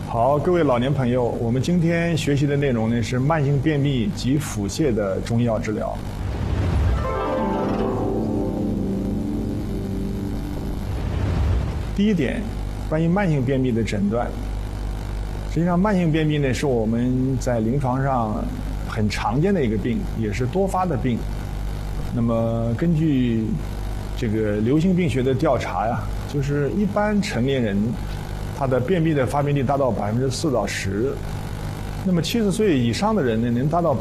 好，各位老年朋友，我们今天学习的内容呢是慢性便秘及腹泻的中医药治疗。第一点，关于慢性便秘的诊断。实际上，慢性便秘呢是我们在临床上很常见的一个病，也是多发的病。那么，根据这个流行病学的调查呀，就是一般成年人，他的便秘的发病率达到4%到10%，那么70岁以上的人呢，能达到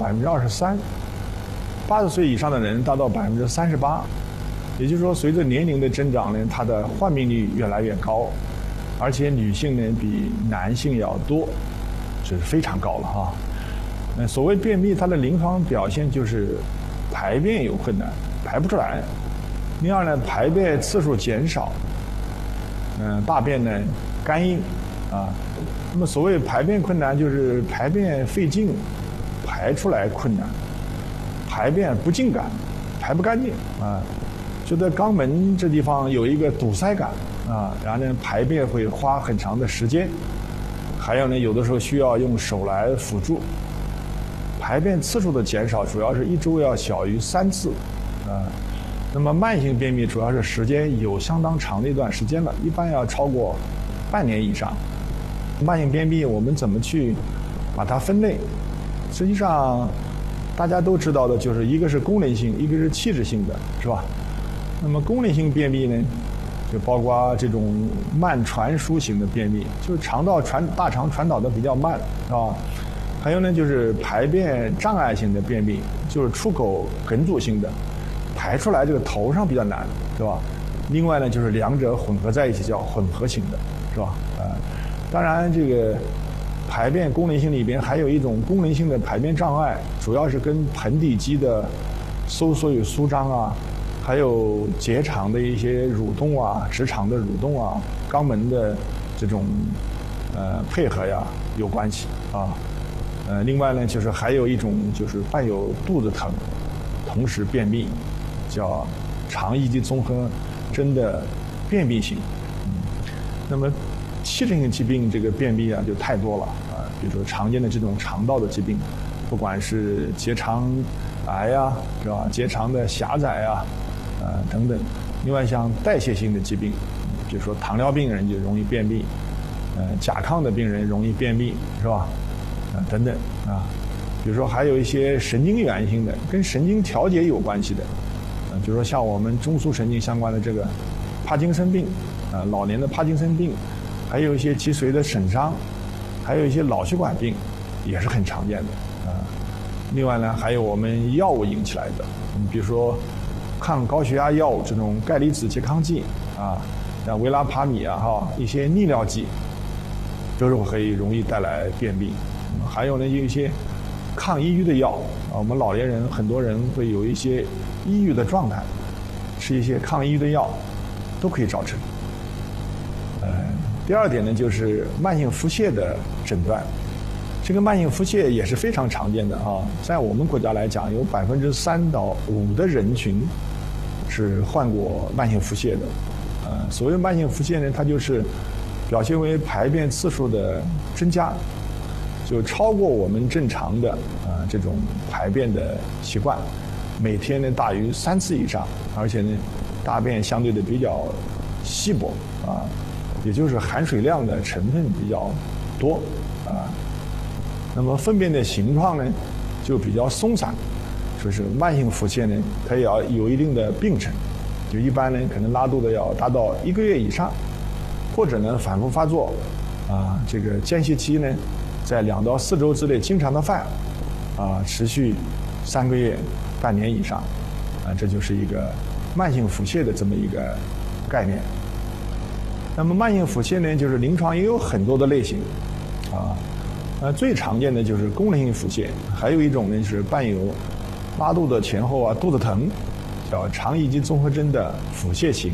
23%，80岁以上的人达到38%。也就是说，随着年龄的增长呢，它的患病率越来越高，而且女性呢比男性要多，这是非常高了哈。所谓便秘，它的临床表现就是排便有困难，排不出来；第二呢，排便次数减少，大便呢干硬啊。那么所谓排便困难，就是排便费劲，排出来困难，排便不尽感，排不干净啊。就在肛门这地方有一个堵塞感啊，然后呢排便会花很长的时间，还有呢有的时候需要用手来辅助。排便次数的减少，主要是1周要小于3次啊。那么慢性便秘主要是时间有相当长的一段时间了，一般要超过半年以上。慢性便秘我们怎么去把它分类？实际上大家都知道的就是一个是功能性，一个是器质性的，是吧？那么功能性便秘呢，就包括这种慢传输型的便秘，就是大肠传导的比较慢，是吧？还有呢就是排便障碍性的便秘，就是出口梗阻性的，排出来这个头上比较难，是吧？另外呢就是两者混合在一起叫混合型的，是吧？当然这个排便功能性里边还有一种功能性的排便障碍，主要是跟盆底肌的收缩与舒张啊，还有结肠的一些蠕动啊、直肠的蠕动啊、肛门的这种配合呀有关系啊。另外呢就是还有一种就是伴有肚子疼，同时便秘，叫肠易激综合征的便秘型。那么器质性疾病这个便秘啊就太多了啊，比如说常见的这种肠道的疾病，不管是结肠癌呀，是吧？结肠的狭窄啊，等等。另外像代谢性的疾病，比如说糖尿病人就容易便秘，甲亢的病人容易便秘，是吧？等等啊。比如说还有一些神经源性的，跟神经调节有关系的，比如说像我们中枢神经相关的这个帕金森病，老年的帕金森病，还有一些脊髓的损伤，还有一些脑血管病，也是很常见的啊。另外呢，还有我们药物引起来的，比如说抗高血压药物这种钙离子拮抗剂啊，像维拉帕米啊一些利尿剂，都是可以容易带来便秘。还有呢，有一些抗抑郁的药啊，我们老年人很多人会有一些抑郁的状态，吃一些抗抑郁的药都可以造成。第二点呢，就是慢性腹泻的诊断。这个慢性腹泻也是非常常见的啊，在我们国家来讲，有3%到5%的人群是患过慢性腹泻的。所谓慢性腹泻呢，它就是表现为排便次数的增加，就超过我们正常的这种排便的习惯，每天呢大于3次以上，而且呢大便相对的比较稀薄啊。也就是含水量的成分比较多啊，那么粪便的形状呢就比较松散，就是慢性腹泻呢，它也要有一定的病程，就一般呢可能拉肚子要达到1个月以上，或者呢反复发作啊，这个间歇期呢在2到4周之内经常的犯啊，持续3个月、半年以上啊，这就是一个慢性腹泻的这么一个概念。那么慢性腹泻呢，就是临床也有很多的类型，最常见的就是功能性腹泻，还有一种呢是伴有拉肚子前后肚子疼，叫肠易激综合征的腹泻型，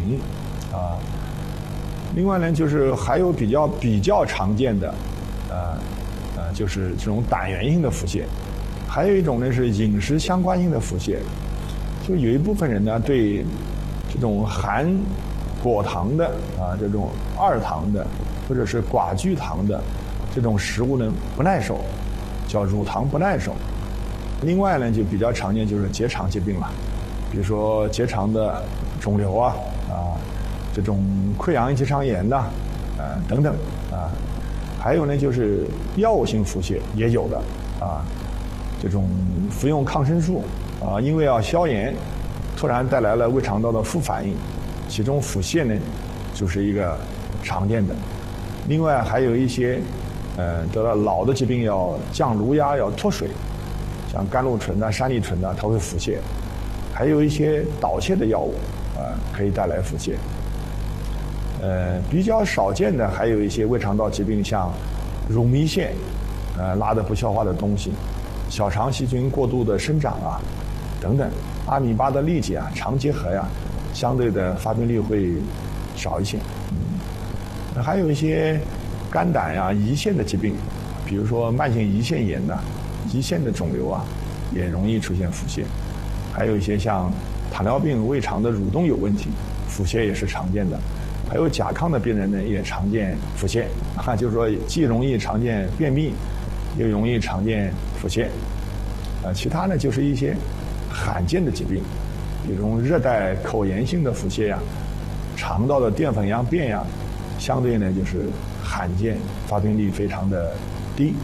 另外呢就是还有比较常见的，就是这种胆源性的腹泻，还有一种呢是饮食相关性的腹泻，就有一部分人呢对这种含果糖的这种2糖的或者是寡聚糖的这种食物呢不耐受，叫乳糖不耐受。另外呢，就比较常见就是结肠疾病了，比如说结肠的肿瘤啊，这种溃疡结肠炎呐，等等啊。还有呢，就是药物性腹泻也有的啊，这种服用抗生素啊，因为要消炎，突然带来了胃肠道的副反应，其中腹泻呢就是一个常见的。另外还有一些得了脑的疾病要降颅压要脱水，像甘露醇山梨醇它会腹泻。还有一些导泻的药物可以带来腹泻。比较少见的还有一些胃肠道疾病，像乳糜泻，拉的不消化的东西，小肠细菌过度的生长啊，等等，阿米巴的痢疾啊，肠结核呀，相对的发病率会少一些。还有一些肝胆呀、胰腺的疾病，比如说慢性胰腺炎呐、胰腺的肿瘤啊，也容易出现腹泻。还有一些像糖尿病、胃肠的蠕动有问题，腹泻也是常见的。还有甲亢的病人呢，也常见腹泻就是说既容易常见便秘，又容易常见腹泻。其他呢就是一些罕见的疾病，比如热带口炎性的腹泻呀、肠道的淀粉样变呀，相对呢就是罕见，发病率非常的低。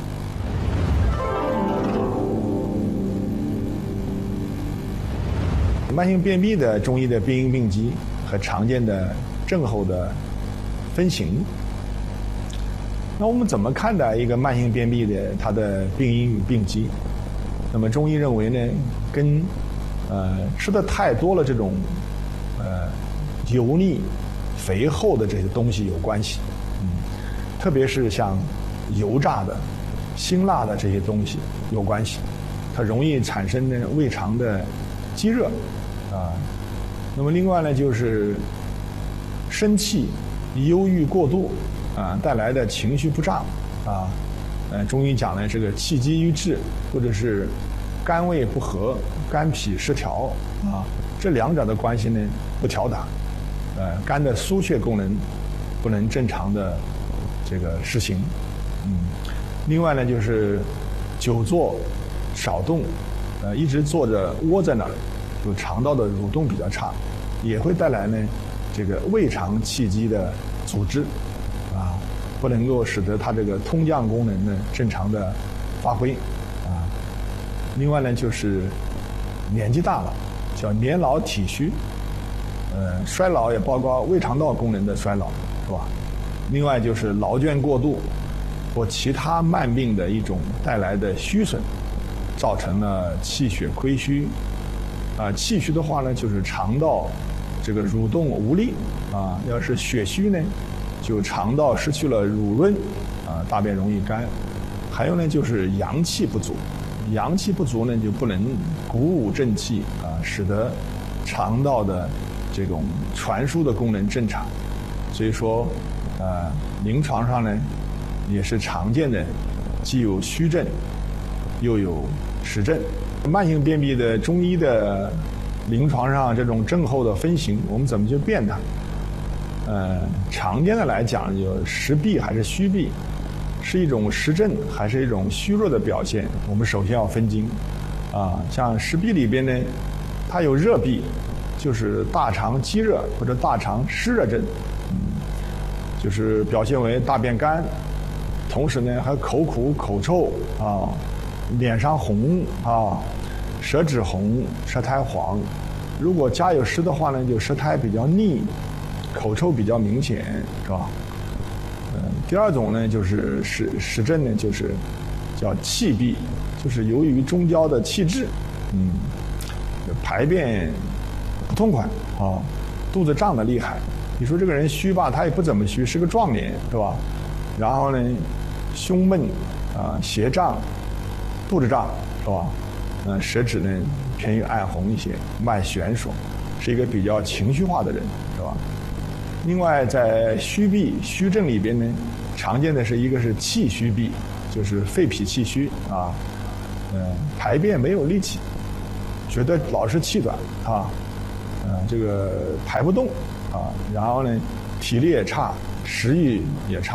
慢性便秘的中医的病因病机和常见的症候的分型。那我们怎么看待一个慢性便秘的它的病因与病机？那么中医认为呢，跟吃的太多了这种油腻、肥厚的这些东西有关系。特别是像油炸的、辛辣的这些东西有关系，它容易产生呢胃肠的积热那么另外呢，就是生气、忧郁过度带来的情绪不畅中医讲呢，这个气机郁滞，或者是肝胃不和、肝脾失调这两者的关系呢不调达，肝的输血功能不能正常的这个实行。另外呢，就是久坐少动，一直坐着窝在那儿，就肠道的蠕动比较差，也会带来呢这个胃肠气机的阻滞不能够使得它这个通降功能呢正常的发挥另外呢，就是年纪大了，叫年老体虚，衰老也包括胃肠道功能的衰老，是吧？另外就是劳倦过度或其他慢病的一种带来的虚损，造成了气血亏虚气虚的话呢，就是肠道这个蠕动无力要是血虚呢，就肠道失去了濡润大便容易干。还有呢，就是阳气不足，阳气不足呢就不能鼓舞正气使得肠道的这种传输的功能正常。所以说临床上呢也是常见的，既有虚症又有实症。慢性便秘的中医的临床上这种症候的分型，我们怎么去辨它？常见的来讲，就实痹还是虚痹，是一种实症还是一种虚弱的表现，我们首先要分经像实痹里边呢，它有热痹，就是大肠积热或者大肠湿热症，就是表现为大便干，同时呢还口苦口臭脸上红舌质红，舌苔黄。如果家有湿的话呢，就舌苔比较腻，口臭比较明显，是吧？第二种呢，就是实症呢，就是叫气闭，就是由于中焦的气滞，排便不痛快肚子胀得厉害。你说这个人虚吧，他也不怎么虚，是个壮年，是吧？然后呢，胸闷胁胀，肚子胀，是吧？舌质呢偏于暗红一些，脉弦索，是一个比较情绪化的人，是吧？另外，在虚痹虚症里边呢，常见的是一个是气虚痹，就是肺脾气虚排便没有力气，觉得老是气短这个排不动然后呢，体力也差，食欲也差，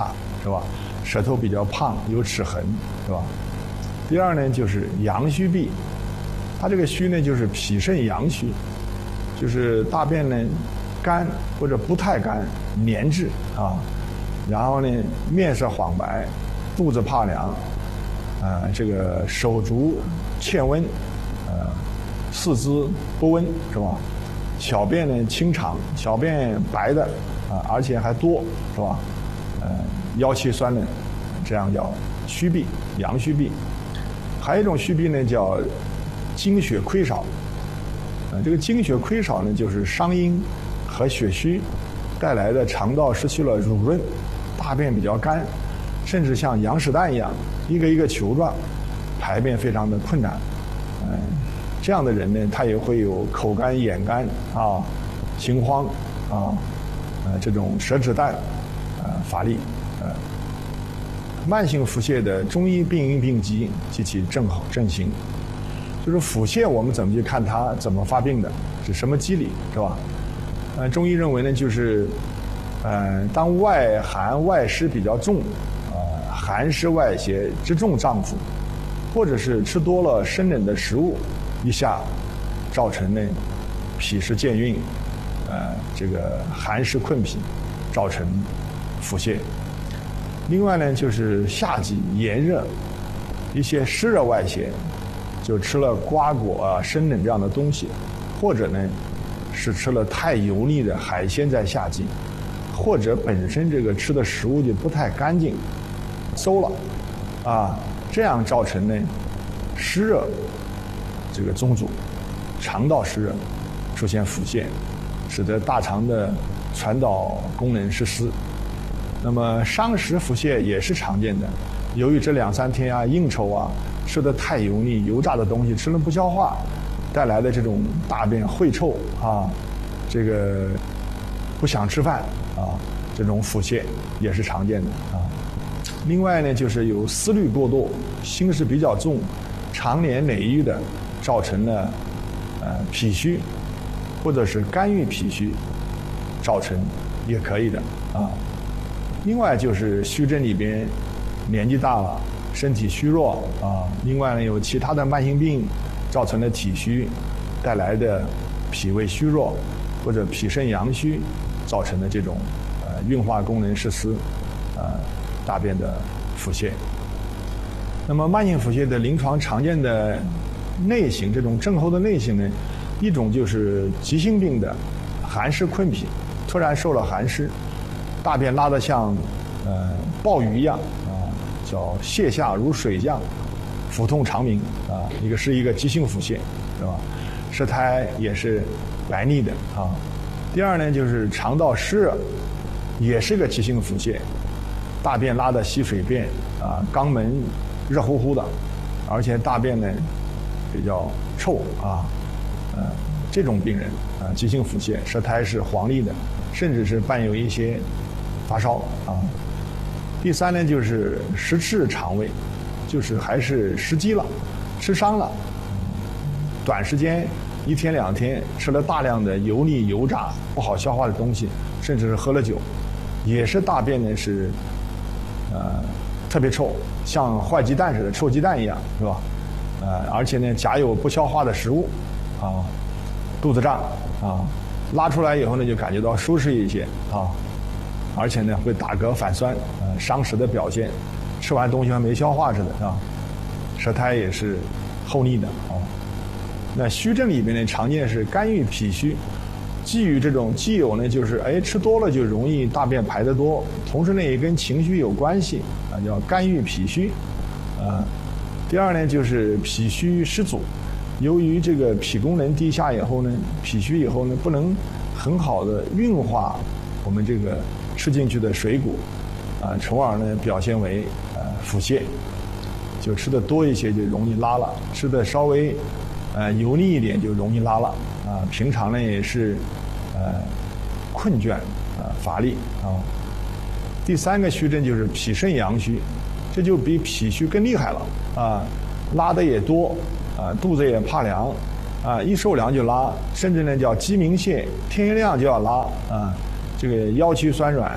是吧？舌头比较胖，有齿痕，是吧？第二呢，就是阳虚痹，它这个虚呢，就是脾肾阳虚，就是大便呢干或者不太干，粘滞啊，然后呢面色黄白，肚子怕凉，这个手足欠温，四肢不温，是吧？小便呢清长，小便白的而且还多，是吧？腰膝酸冷，这样叫虚痹，阳虚痹。还有一种虚痹呢，叫精血亏少。这个精血亏少呢，就是伤阴和血虚带来的肠道失去了濡润，大便比较干，甚至像羊屎蛋一样，一个一个球状，排便非常的困难。这样的人呢，他也会有口干、眼干心慌这种舌质淡乏力慢性腹泻的中医病因病机及其症型，就是腹泻我们怎么去看它怎么发病的，是什么机理，是吧？中医认为呢，就是当外寒外湿比较重，寒湿外邪之重脏腑，或者是吃多了生冷的食物，一下造成呢脾湿健运，这个寒湿困脾，造成腹泻。另外呢，就是夏季炎热，一些湿热外邪，就吃了瓜果生冷这样的东西，或者呢是吃了太油腻的海鲜在夏季，或者本身这个吃的食物就不太干净，馊了这样造成呢湿热这个中阻，肠道湿热出现腹泻，使得大肠的传导功能失失。那么伤食腹泻也是常见的，由于这2-3天应酬吃的太油腻油炸的东西，吃了不消化，带来的这种大便秽臭这个不想吃饭这种腹泻也是常见的另外呢，就是有思虑过多、心事比较重、常年累郁的，造成了脾虚，或者是肝郁脾虚，造成也可以的另外就是虚症里边，年纪大了，身体虚弱另外呢有其他的慢性病，造成了体虚，带来的脾胃虚弱或者脾肾阳虚，造成的这种运化功能失司，大便的腹泻。那么慢性腹泻的临床常见的类型，这种症候的类型呢，一种就是急性病的寒湿困脾，突然受了寒湿，大便拉得像鲍鱼一样叫泻下如水降，腹痛长鸣是一个急性腹泻，是吧？舌苔也是白腻的第二呢，就是肠道湿热，也是个急性腹泻，大便拉的稀水便肛门热乎乎的，而且大便呢比较臭这种病人急性腹泻，舌苔是黄腻的，甚至是伴有一些发烧第三呢，就是食滞肠胃，就是还是食积了，吃伤了，短时间1天2天吃了大量的油腻油炸不好消化的东西，甚至是喝了酒，也是大便呢是特别臭，像坏鸡蛋似的，臭鸡蛋一样，是吧？而且呢夹有不消化的食物肚子胀拉出来以后呢就感觉到舒适一些而且呢会打嗝反酸伤食的表现，吃完东西还没消化似的舌苔也是厚腻的那虚症里面呢常见是肝郁脾虚，基于这种既有呢就是吃多了就容易大便排得多，同时呢也跟情绪有关系叫肝郁脾虚第二呢就是脾虚湿阻，由于这个脾功能低下以后呢，脾虚以后呢不能很好的运化我们这个吃进去的水谷从而呢表现为腹泻，就吃的多一些就容易拉了，吃的稍微油腻一点就容易拉了平常呢也是困倦乏力第三个虚症就是脾肾阳虚，这就比脾虚更厉害了拉的也多肚子也怕凉一受凉就拉，甚至呢叫鸡鸣泻，天一亮就要拉这个腰躯酸软，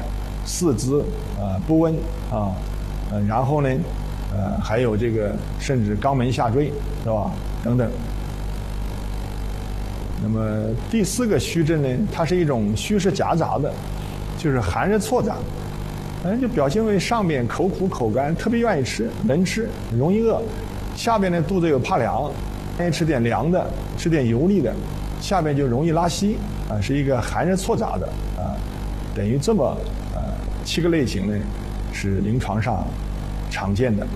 四肢不温然后呢还有这个甚至肛门下坠，是吧？等等。那么第4个虚症呢，它是一种虚实夹杂的，就是寒热错杂，就表现为上边口苦口干，特别愿意吃，能吃，容易饿；下边呢肚子又怕凉，愿意吃点凉的，吃点油腻的，下边就容易拉稀是一个寒热错杂的等于这么7个类型呢，是临床上常见的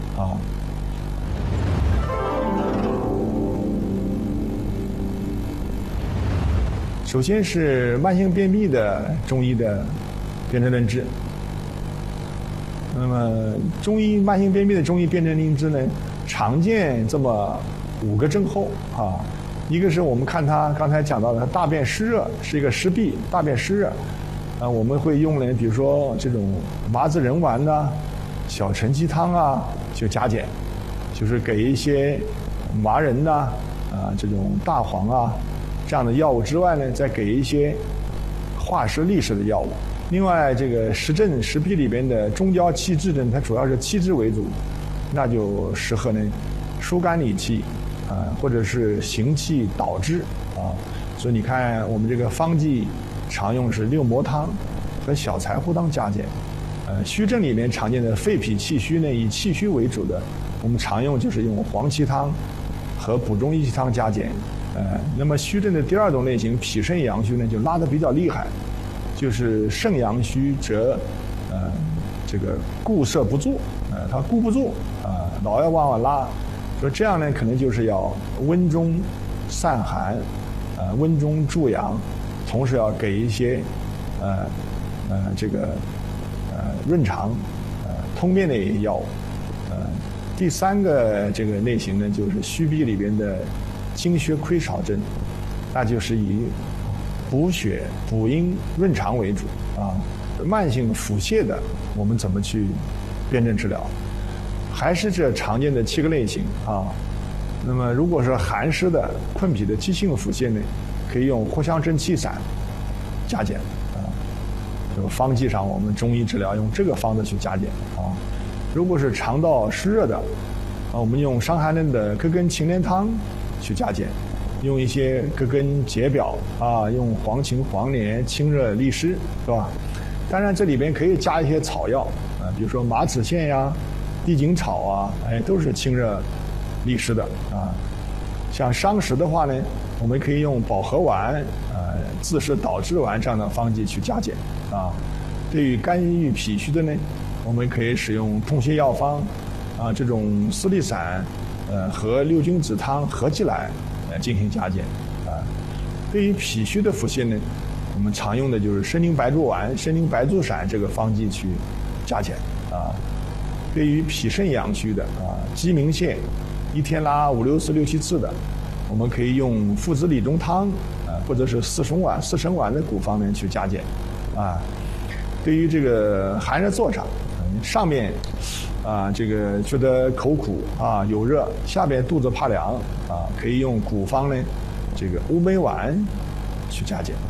首先是慢性便秘的中医的辨证论治。那么慢性便秘的中医辨证论治呢，常见这么5个症候一个是我们看他刚才讲到的大便湿热，是一个湿痹，大便湿热我们会用呢，比如说这种麻子仁丸小承气汤就加减，就是给一些麻仁这种大黄这样的药物之外呢，再给一些化湿利湿的药物。另外，这个实证实痹里边的中焦气滞症，它主要是气滞为主，那就适合呢疏肝理气或者是行气导滞所以你看，我们这个方剂常用是六磨汤和小柴胡汤加减。虚症里面常见的肺脾气虚呢，以气虚为主的，我们常用就是用黄芪汤和补中益气汤加减。那么虚症的第2种类型脾肾阳虚呢，就拉得比较厉害，就是肾阳虚则这个固摄不住它固不住老要往外拉，所以这样呢可能就是要温中散寒温中助阳，同时要给一些这个润肠通便的一些药物。第3个这个类型呢，就是虚痹里边的精血亏少症，那就是以补血补阴润肠为主慢性腹泻的我们怎么去辨证治疗？还是这常见的7个类型那么如果是寒湿的困脾的急性腹泻呢，可以用藿香正气散加减就方剂上我们中医治疗用这个方子去加减如果是肠道湿热的我们用伤寒论的葛根芩连汤去加减，用一些葛根解表用黄芩黄连清热利湿，是吧？当然这里边可以加一些草药比如说马齿苋地锦草都是清热利湿的像伤食的话呢，我们可以用保和丸自湿导滞丸这样的方剂去加减对于肝郁脾虚的呢，我们可以使用通泻药方这种斯利散和六君子汤合剂来进行加减对于脾虚的腹泻呢，我们常用的就是参苓白术丸、参苓白术散这个方剂去加减对于脾肾阳虚的鸡鸣泻，一天拉5、6次、6、7次的，我们可以用附子理中汤或者是四神丸的古方呢去加减对于这个寒热坐上上面这个觉得口苦有热，下边肚子怕凉可以用古方呢这个乌梅丸去加减。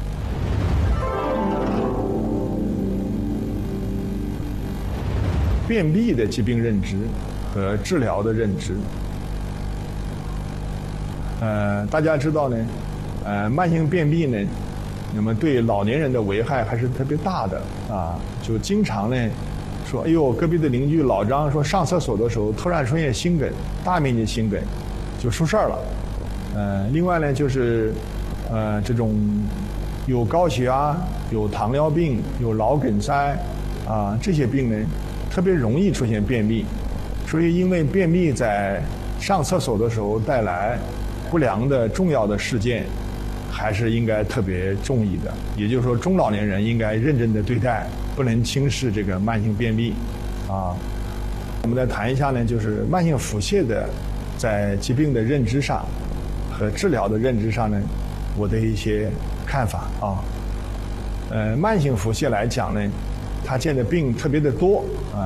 便秘的疾病认知和治疗的认知大家知道呢慢性便秘呢，那么对老年人的危害还是特别大的就经常呢说，哎呦，隔壁的邻居老张说上厕所的时候突然出现心梗，大面积心梗，就出事儿了。另外呢就是这种有高血压、有糖尿病、有脑梗塞这些病呢特别容易出现便秘，所以因为便秘在上厕所的时候带来不良的重要的事件，还是应该特别注意的。也就是说，中老年人应该认真的对待，不能轻视这个慢性便秘我们再谈一下呢，就是慢性腹泻的在疾病的认知上和治疗的认知上呢，我的一些看法慢性腹泻来讲呢，它见的病特别的多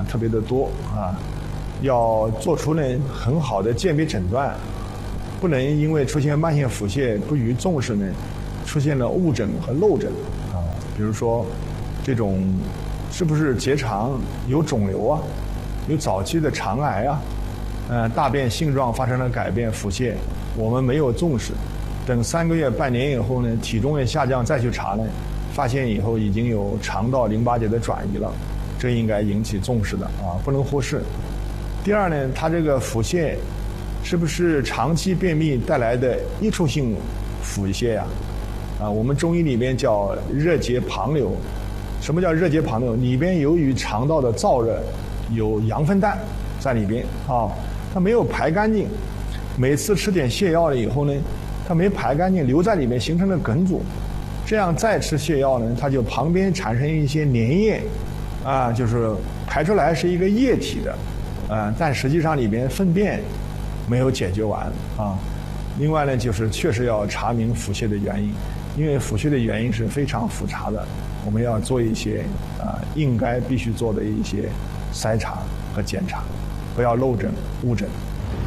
要做出呢很好的鉴别诊断，不能因为出现慢性腹泻不予重视呢，出现了误诊和漏诊比如说这种是不是结肠有肿瘤啊，有早期的肠癌啊，大便性状发生了改变，腹泻，我们没有重视，等3个月、半年以后呢，体重也下降，再去查呢，发现以后已经有肠道淋巴结的转移了，这应该引起重视的啊，不能忽视。第二呢，它这个腹泻是不是长期便秘带来的一处性腹泻呀？我们中医里面叫热结旁流。什么叫热结旁流？里边由于肠道的燥热，有羊粪蛋在里边啊，它没有排干净，每次吃点泻药了以后呢，它没排干净，留在里面形成了梗阻，这样再吃泻药呢，它就旁边产生一些粘液，就是排出来是一个液体的，但实际上里边粪便没有解决完啊。另外呢，就是确实要查明腹泻的原因，因为腹泻的原因是非常复杂的，我们要做一些应该必须做的一些筛查和检查，不要漏诊误诊。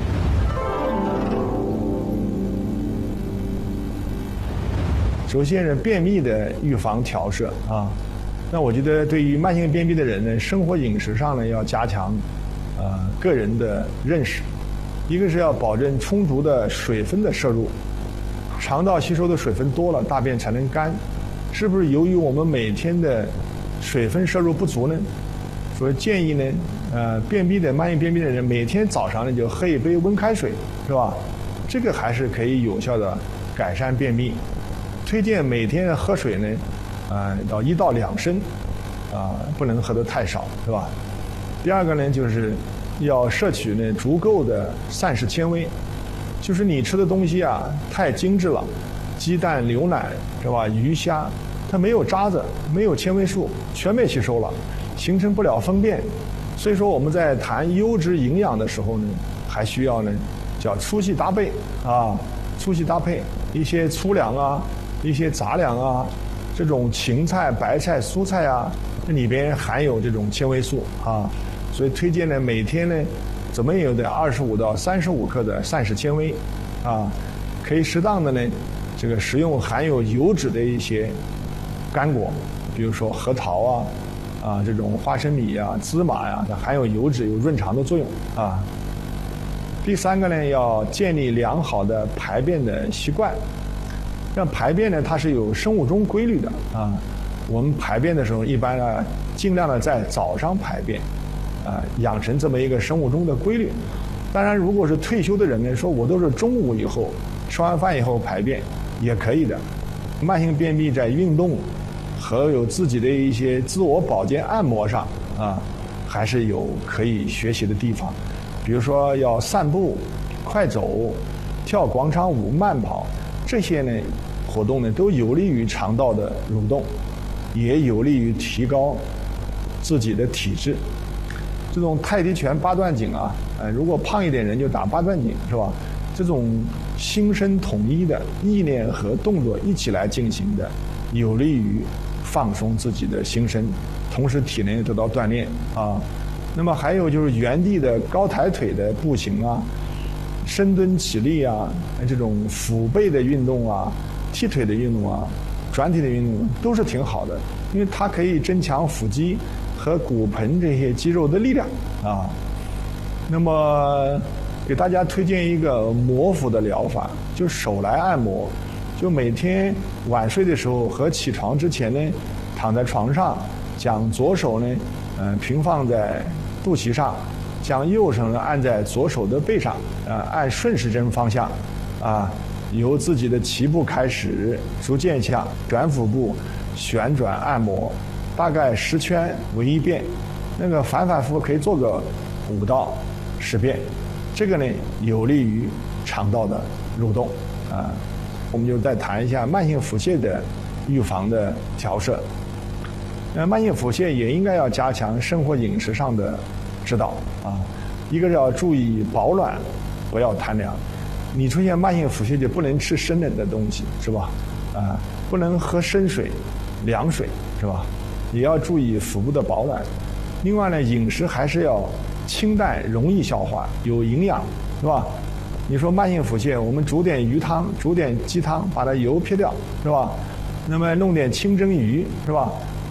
首先是便秘的预防调摄啊，那我觉得对于慢性便秘的人呢，生活饮食上呢要加强个人的认识。一个是要保证充足的水分的摄入，肠道吸收的水分多了，大便才能干。是不是由于我们每天的水分摄入不足呢？所以建议呢，慢性便秘的人每天早上呢就喝一杯温开水，是吧？这个还是可以有效的改善便秘。推荐每天喝水呢，到1到2升，不能喝得太少，是吧？第二个呢，就是要摄取呢足够的膳食纤维，就是你吃的东西太精致了，鸡蛋、牛奶是吧？鱼虾，它没有渣子，没有纤维素，全被吸收了，形成不了粪便。所以说我们在谈优质营养的时候呢，还需要呢叫粗细搭配粗细搭配一些粗粮一些杂粮这种芹菜、白菜、蔬菜这里边含有这种纤维素所以推荐呢每天呢怎么也有得25到35克的膳食纤维可以适当的呢这个食用含有油脂的一些干果，比如说核桃这种花生米芝麻它含有油脂，有润肠的作用第三个呢，要建立良好的排便的习惯。像排便呢，它是有生物钟规律的我们排便的时候，一般尽量的在早上排便养成这么一个生物钟的规律。当然，如果是退休的人呢，说我都是中午以后吃完饭以后排便也可以的。慢性便秘在运动和有自己的一些自我保健按摩上还是有可以学习的地方。比如说要散步、快走、跳广场舞、慢跑，这些呢活动呢都有利于肠道的蠕动，也有利于提高自己的体质。这种太极拳8段锦如果胖一点人就打8段锦，是吧？这种心身统一的意念和动作一起来进行的，有利于放松自己的心身，同时体能得到锻炼那么还有就是原地的高抬腿的步行深蹲起立这种腹背的运动踢腿的运动转体的运动都是挺好的，因为它可以增强腹肌和骨盆这些肌肉的力量那么给大家推荐一个摩腹的疗法，就手来按摩，就每天晚睡的时候和起床之前呢，躺在床上，将左手呢平放在肚脐上，将右手呢按在左手的背上按顺时针方向由自己的脐部开始，逐渐向转腹部旋转按摩，大概10圈为1遍，那个反反复复可以做个5到10遍，这个呢有利于肠道的蠕动我们就再谈一下慢性腹泻的预防的调摄。慢性腹泻也应该要加强生活饮食上的指导一个是要注意保暖，不要贪凉。你出现慢性腹泻就不能吃生冷的东西，是吧？不能喝生水、凉水，是吧？也要注意腹部的保暖。另外呢，饮食还是要清淡，容易消化，有营养，是吧？你说慢性腹泻，我们煮点鱼汤，煮点鸡汤，把它油撇掉，是吧？那么弄点清蒸鱼，是吧？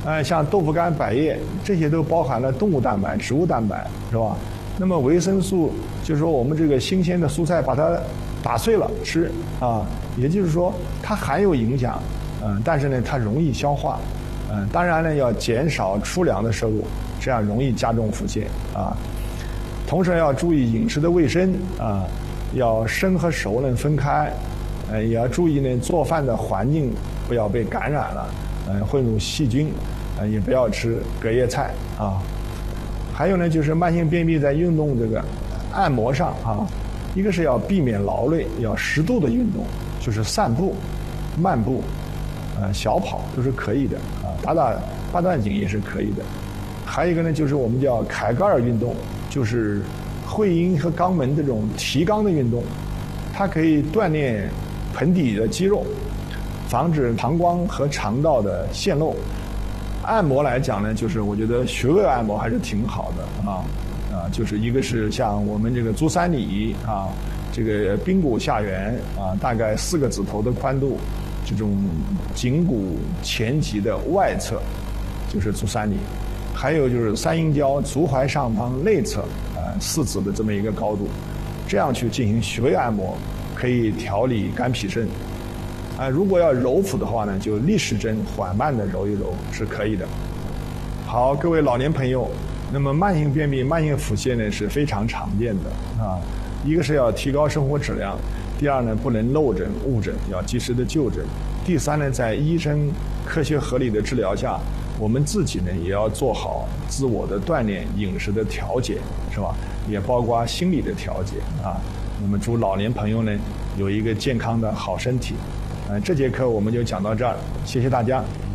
像豆腐干、百叶这些都包含了动物蛋白、植物蛋白，是吧？那么维生素就是说我们这个新鲜的蔬菜把它打碎了吃啊，也就是说它含有营养，但是呢它容易消化，当然呢要减少粗粮的摄入，这样容易加重腹泻啊。同时要注意饮食的卫生啊，要生和熟呢分开，也要注意呢做饭的环境不要被感染了，混入细菌，也不要吃隔夜菜啊。还有呢就是慢性便秘在运动这个按摩上啊，一个是要避免劳累，要适度的运动，就是散步、漫步、小跑都是可以的啊，打八段锦也是可以的。还有一个呢就是我们叫凯格尔运动，就是会阴和肛门这种提肛的运动，它可以锻炼盆底的肌肉，防止膀胱和肠道的陷漏。按摩来讲呢，就是我觉得穴位按摩还是挺好的就是一个是像我们这个足三里啊，这个髌骨下缘啊，大概4个指头的宽度，这种颈骨前棘的外侧就是足三里，还有就是三阴交足踝上方内侧4指的这么一个高度，这样去进行穴位按摩，可以调理肝脾肾。如果要揉腹的话呢，就逆时针缓慢的揉一揉是可以的。好，各位老年朋友，那么慢性便秘、慢性腹泻呢是非常常见的啊。一个是要提高生活质量，第二呢不能漏诊误诊，要及时的就诊。第三呢，在医生科学合理的治疗下，我们自己呢也要做好自我的锻炼、饮食的调节，是吧？也包括心理的调节啊。那么祝老年朋友呢有一个健康的好身体。这节课我们就讲到这儿，谢谢大家。